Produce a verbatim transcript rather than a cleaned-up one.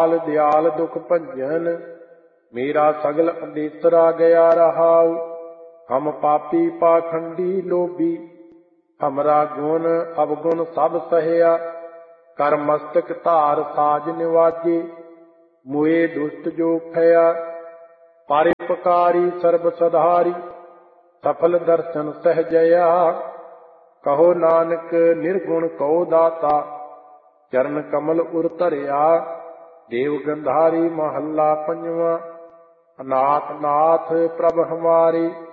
कृपाल दयाल दुख भंजन, मेरा सगल अंदेसरा गया रहाउ। हम पापी पाखंडी लोभी, हमरा गुण अवगुण सब सहया। कर मस्तक धार साज निवाजे, मुए दुष्ट जो फया। परोपकारी सर्ब सधारी, सफल दर्शन सहजया। कहो नानक निर्गुण कहो दाता, चरण कमल उर धरिया। देव गंधारी महला पंजवा, अनाथ नाथ प्रभ हमारे।